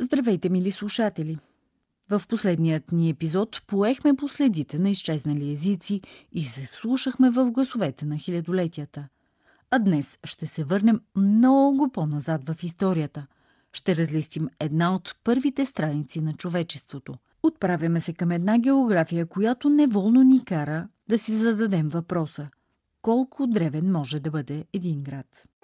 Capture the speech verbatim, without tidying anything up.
Здравейте, мили слушатели! В последният ни епизод поехме по следите на изчезнали езици и се вслушахме в гласовете на хилядолетията. А днес ще се върнем много по-назад в историята. Ще разлистим една от първите страници на човечеството. Отправяме се към една география, която неволно ни кара да си зададем въпроса: колко древен може да бъде един град?